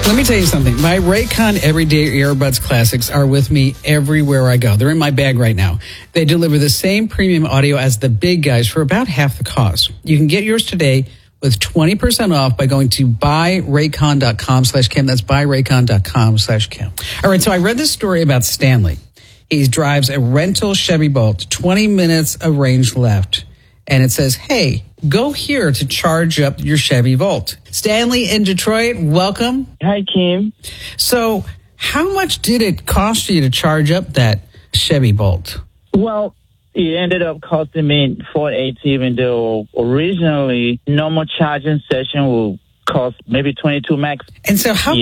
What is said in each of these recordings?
Let me tell you something. My Raycon Everyday Earbuds Classics are with me everywhere I go. They're in my bag right now. They deliver the same premium audio as the big guys for about half the cost. You can get yours today with 20% off by going to buyraycon.com/Kim. That's buyraycon.com/Kim. All right, so I read this story about Stanley. He drives a rental Chevy Bolt, 20 minutes of range left. And it says, hey, go here to charge up your Chevy Volt. Stanley in Detroit, welcome. Hi, Kim. So how much did it cost you to charge up that Chevy Bolt? Well, it ended up costing me $480, even though originally normal charging session will cost maybe $22 max. And so how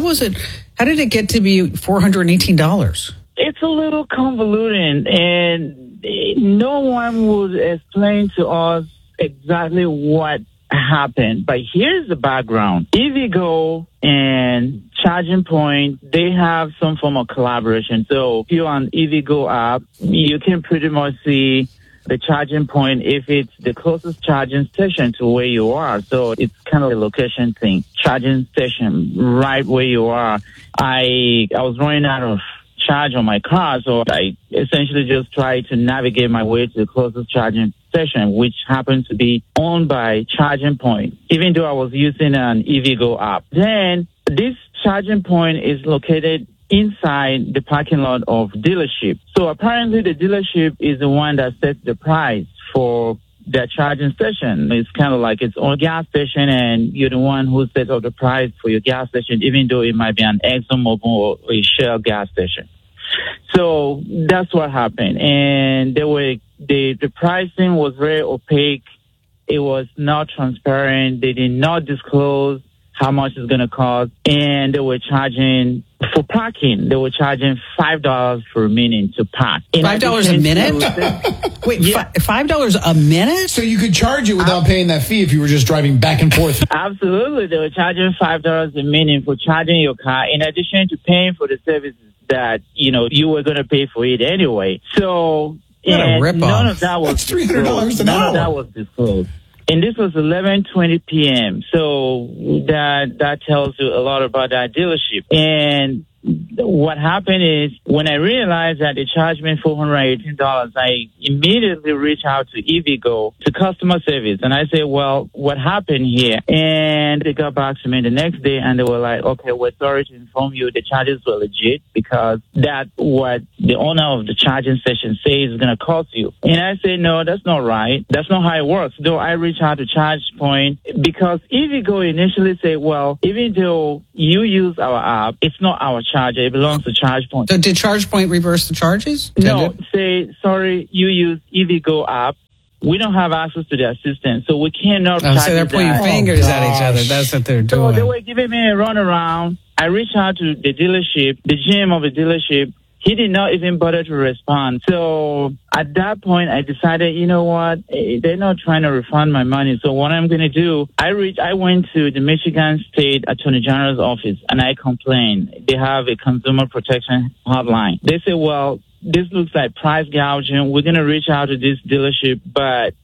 did it get to be $418? It's a little convoluted, and no one would explain to us exactly what happened. But here's the background. EVgo and Charging Point, they have some form of collaboration. So if you're on EVgo app, you can pretty much see the charging point if it's the closest charging station to where you are. So it's kind of a location thing. Charging station right where you are. I was running out of charge on my car, so I essentially just tried to navigate my way to the closest charging station, which happens to be owned by Charging Point, even though I was using an EVgo app. Then this charging point is located inside the parking lot of dealership. So apparently the dealership is the one that sets the price for their charging station. It's kind of like its own gas station, and you're the one who sets up the price for your gas station, even though it might be an ExxonMobil or a Shell gas station. So that's what happened. And the pricing was very opaque. It was not transparent. They did not disclose how much it's going to cost. And they were charging for parking. They were charging $5 for a minute to park. $5 a minute? Wait, yeah. $5 a minute? So you could charge it without paying that fee if you were just driving back and forth. Absolutely. They were charging $5 a minute for charging your car, in addition to paying for the services that, you were going to pay for it anyway. So none of that was $300 an hour. None of that was disclosed. And this was 11:20 p.m. So that tells you a lot about that dealership. And what happened is, when I realized that they charged me $418, I immediately reached out to EVgo, to customer service, and I said, well, what happened here? And they got back to me the next day, and they were like, okay, we're sorry to inform you the charges were legit, because that's what the owner of the charging station says is going to cost you. And I said, no, that's not right. That's not how it works. Though I reached out to Charge Point, because EVgo initially said, well, even though you use our app, it's not our charger. It belongs to Charge Point. So did Charge Point reverse the charges? No, say, sorry, you use EVgo app. We don't have access to their system, so we cannot charge. So they're pointing fingers at each other. That's what they're doing. So they were giving me a runaround. I reached out to the dealership, the GM of the delership. He did not even bother to respond. So at that point, I decided, you know what? They're not trying to refund my money. So what I'm going to do, I went to the Michigan State Attorney General's office, and I complained. They have a consumer protection hotline. They said, well, this looks like price gouging. We're going to reach out to this dealership, but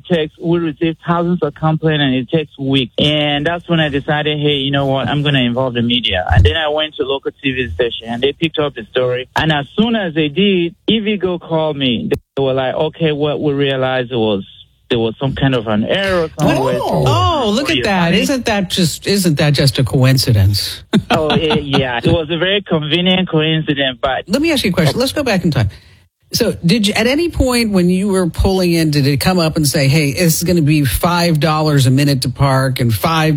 we receive thousands of complaints, and it takes weeks. And that's when I decided, hey, you know what? I'm going to involve the media. And then I went to local TV station, and they picked up the story. And as soon as they did, EVgo called me. They were like, okay, what we realized there was some kind of an error somewhere. Oh, look at that. Isn't that just a coincidence? Oh, yeah. It was a very convenient coincidence, but... Let me ask you a question. Let's go back in time. So did you, at any point when you were pulling in, did it come up and say, hey, this is going to be $5 a minute to park and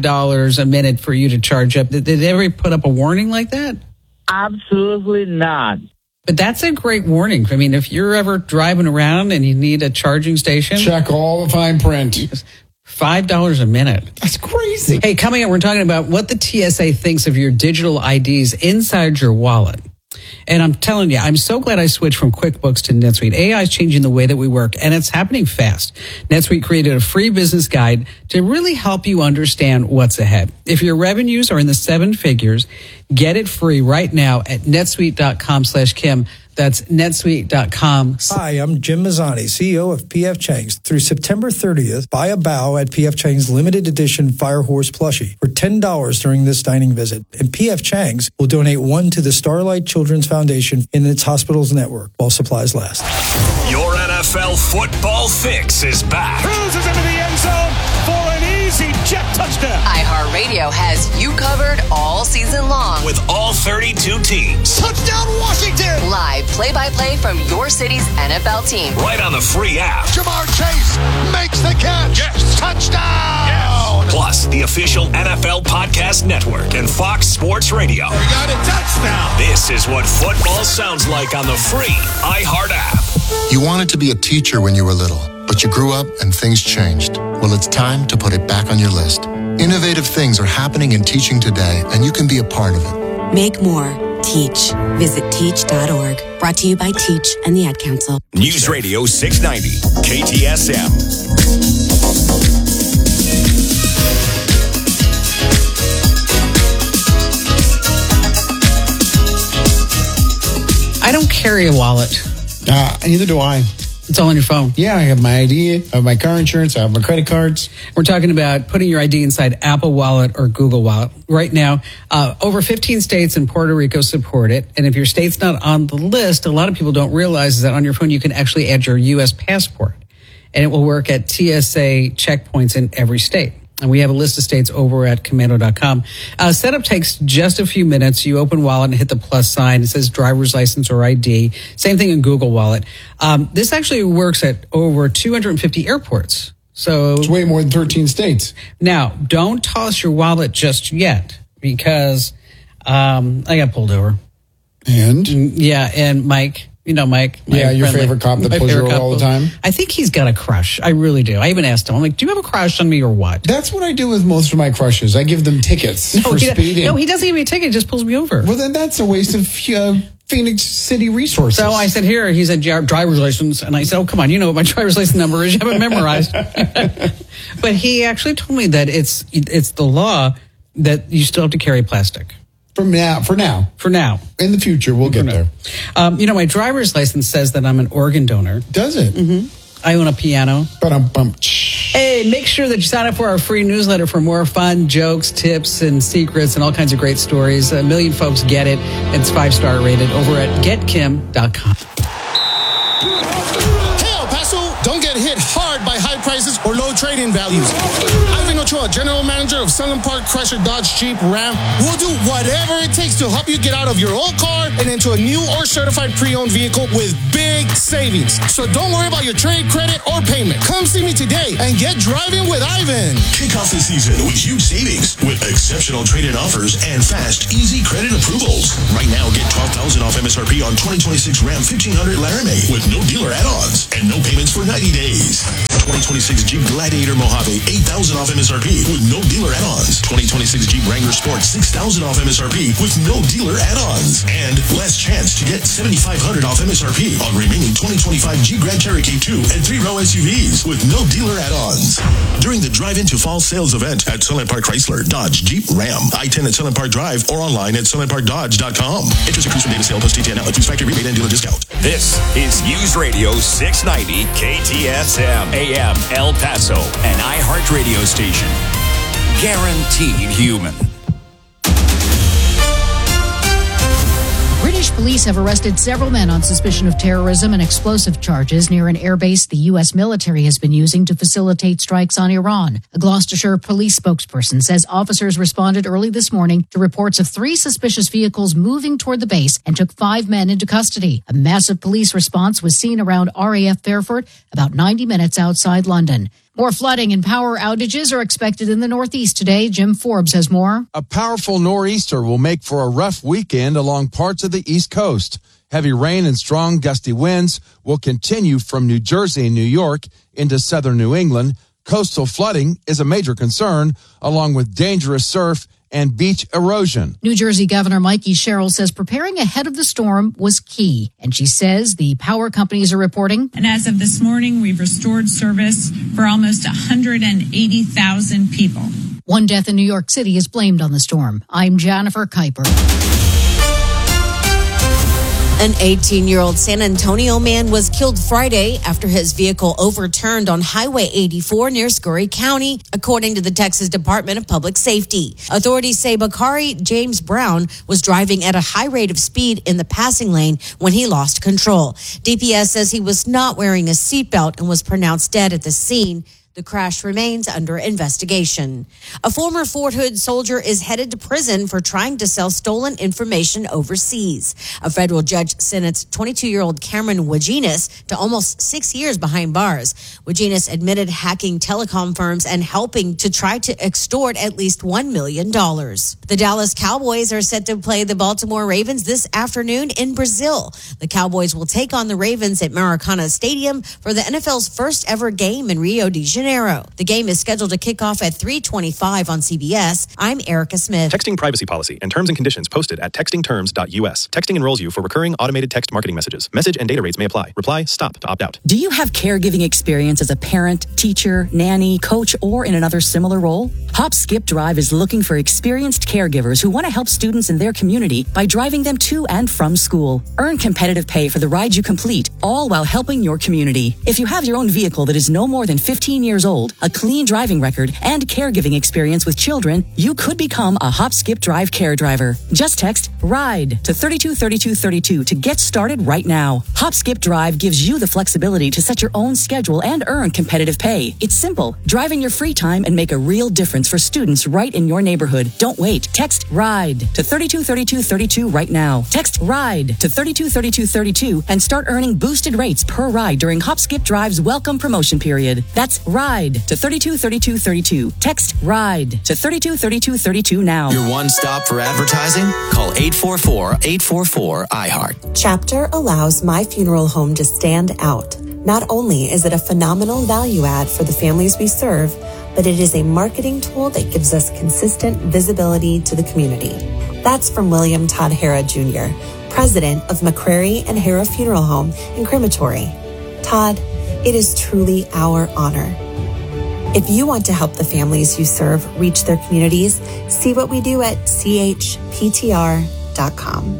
$5 a minute for you to charge up? Did they ever put up a warning like that? Absolutely not. But that's a great warning. I mean, if you're ever driving around and you need a charging station, check all the fine print. $5 a minute. That's crazy. Hey, coming up, we're talking about what the TSA thinks of your digital IDs inside your wallet. And I'm telling you, I'm so glad I switched from QuickBooks to NetSuite. AI is changing the way that we work, and it's happening fast. NetSuite created a free business guide to really help you understand what's ahead. If your revenues are in the seven figures, get it free right now at netsuite.com/Kim. That's netsuite.com. Hi, I'm Jim Mazzani, CEO of P.F. Chang's. Through September 30th, buy a bow at P.F. Chang's limited edition Fire Horse plushie for $10 during this dining visit. And P.F. Chang's will donate one to the Starlight Children's Foundation in its hospitals network while supplies last. Your NFL football fix is back. Cruises into the end zone for an easy jet touchdown. iHeartRadio has you covered all season long. With all 32 teams. Touchdown Washington. Live play-by-play from your city's NFL team. Right on the free app. Jamar Chase makes the catch. Yes. Touchdown. Yes. Plus, the official NFL Podcast Network and Fox Sports Radio. We got a touchdown. This is what football sounds like on the free iHeart app. You wanted to be a teacher when you were little, but you grew up and things changed. Well, it's time to put it back on your list. Innovative things are happening in teaching today, and you can be a part of it. Make more. Teach. Visit teach.org. Brought to you by Teach and the Ad Council. News Radio 690, KTSM. I don't carry a wallet. Neither do I. It's all on your phone. Yeah, I have my ID, I have my car insurance, I have my credit cards. We're talking about putting your ID inside Apple Wallet or Google Wallet. Right now, over 15 states and Puerto Rico support it. And if your state's not on the list, a lot of people don't realize is that on your phone you can actually add your U.S. passport. And it will work at TSA checkpoints in every state. And we have a list of states over at commando.com. Setup takes just a few minutes. You open Wallet and hit the plus sign. It says driver's license or ID. Same thing in Google Wallet. This actually works at over 250 airports. So It's way more than 13 states. now, don't toss your wallet just yet because I got pulled over. And? Yeah, and Mike. You know Mike. Yeah, your favorite cop that my pulls you favorite over cop all the time? I think he's got a crush. I really do. I even asked him. I'm like, do you have a crush on me or what? That's what I do with most of my crushes. I give them tickets for speeding. No, he doesn't give me a ticket. He just pulls me over. Well, then that's a waste of Phoenix City resources. So I said, here, he said, driver's license. And I said, oh, come on, you know what my driver's license number is. You have it memorized. But he actually told me that it's the law that you still have to carry plastic. For now. In the future, we'll get there. My driver's license says that I'm an organ donor. Does it? Mm-hmm. I own a piano. Hey, make sure that you sign up for our free newsletter for more fun, jokes, tips, and secrets, and all kinds of great stories. 1 million folks get it. It's 5-star rated over at getkim.com. Hey, El Paso, don't get hit hard by high prices or low trade-in values. Ivan Ochoa, General Manager of Sunland Park Chrysler Dodge Jeep Ram, will do whatever it takes to help you get out of your old car and into a new or certified pre-owned vehicle with big savings. So don't worry about your trade credit or payment. Come see me today and get driving with Ivan. Kick off the season with huge savings with exceptional trade-in offers and fast, easy credit approvals. Right now, get $12,000 off MSRP on 2026 Ram 1500 Laramie with no dealer add-ons and no payments for 90 days. 2026 Jeep Gladiator Mojave, $8,000 off MSRP with no dealer add-ons. 2026 Jeep Wrangler Sport, $6,000 off MSRP with no dealer add-ons. And last chance to get $7,500 off MSRP on remaining 2025 Jeep Grand Cherokee 2 and 3-row SUVs with no dealer add-ons. During the Drive Into Fall sales event at Sunland Park Chrysler, Dodge, Jeep, Ram, I-10 at Sunland Park Drive, or online at sunlandparkdodge.com. Interest accrues from date of sale plus TTN includes factory rebate and dealer discount. This is News Radio 690, KTSM, AM El Paso, an iHeart radio station. Guaranteed human. British police have arrested several men on suspicion of terrorism and explosive charges near an airbase the U.S. military has been using to facilitate strikes on Iran. A Gloucestershire police spokesperson says officers responded early this morning to reports of 3 suspicious vehicles moving toward the base and took 5 men into custody. A massive police response was seen around RAF Fairford, about 90 minutes outside London. More flooding and power outages are expected in the Northeast today. Jim Forbes has more. A powerful nor'easter will make for a rough weekend along parts of the East Coast. Heavy rain and strong gusty winds will continue from New Jersey and New York into southern New England. Coastal flooding is a major concern, along with dangerous surf and beach erosion. New Jersey Governor Mikey Sherrill says preparing ahead of the storm was key. And she says the power companies are reporting. And as of this morning, we've restored service for almost 180,000 people. 1 death in New York City is blamed on the storm. I'm Jennifer Kuiper. An 18-year-old San Antonio man was killed Friday after his vehicle overturned on Highway 84 near Scurry County, according to the Texas Department of Public Safety. Authorities say Bakari James Brown was driving at a high rate of speed in the passing lane when he lost control. DPS says he was not wearing a seatbelt and was pronounced dead at the scene. The crash remains under investigation. A former Fort Hood soldier is headed to prison for trying to sell stolen information overseas. A federal judge sentenced 22-year-old Cameron Wagenis to almost 6 years behind bars. Wagenis admitted hacking telecom firms and helping to try to extort at least $1 million. The Dallas Cowboys are set to play the Baltimore Ravens this afternoon in Brazil. The Cowboys will take on the Ravens at Maracana Stadium for the NFL's first ever game in Rio de Janeiro. The game is scheduled to kick off at 3:25 on CBS. I'm Erica Smith. Texting privacy policy and terms and conditions posted at textingterms.us. Texting enrolls you for recurring automated text marketing messages. Message and data rates may apply. Reply STOP to opt out. Do you have caregiving experience as a parent, teacher, nanny, coach, or in another similar role? Hop Skip Drive is looking for experienced caregivers who want to help students in their community by driving them to and from school. Earn competitive pay for the ride you complete, all while helping your community. If you have your own vehicle that is no more than 15 years old, a clean driving record, and caregiving experience with children, you could become a Hop Skip Drive care driver. Just text RIDE to 323232 to get started right now. Hop Skip Drive gives you the flexibility to set your own schedule and earn competitive pay. It's simple. Drive in your free time and make a real difference for students right in your neighborhood. Don't wait. Text RIDE to 323232 right now. Text RIDE to 323232 and start earning boosted rates per ride during Hop Skip Drive's welcome promotion period. That's RIDE to 323232. Text RIDE to 323232 now. Your one stop for advertising? Call 844-844-iHeart. Chapter allows My Funeral Home to stand out. Not only is it a phenomenal value add for the families we serve, but it is a marketing tool that gives us consistent visibility to the community. That's from William Todd Hara Jr., president of McCrary and Hara Funeral Home and Crematory. Todd, it is truly our honor. If you want to help the families you serve reach their communities, see what we do at chptr.com.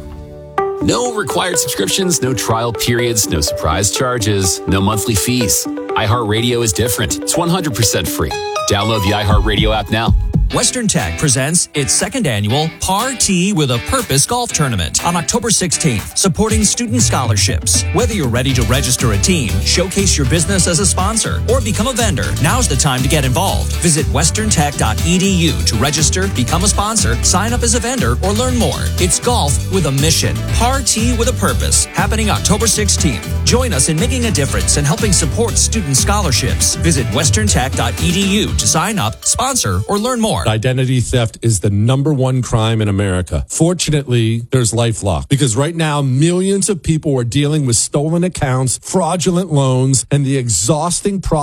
No required subscriptions, no trial periods, no surprise charges, no monthly fees. iHeartRadio is different. It's 100% free. Download the iHeartRadio app now. Western Tech presents its second annual Party with a Purpose golf tournament on October 16th, supporting student scholarships. Whether you're ready to register a team, showcase your business as a sponsor, or become a vendor, now's the time to get involved. Visit westerntech.edu to register, become a sponsor, sign up as a vendor, or learn more. It's golf with a mission. Party with a Purpose, happening October 16th. Join us in making a difference and helping support student scholarships. Visit westerntech.edu to sign up, sponsor, or learn more. Identity theft is the #1 crime in America. Fortunately, there's LifeLock, because right now millions of people are dealing with stolen accounts, fraudulent loans, and the exhausting process